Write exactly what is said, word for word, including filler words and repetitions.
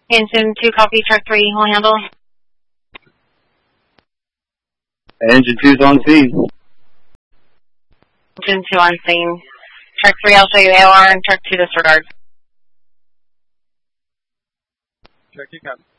Engine two, copy. Truck three, will handle. Engine two's on scene. Engine two on scene. Truck three, I'll show you A O R, and truck two disregard. Truck two, copy.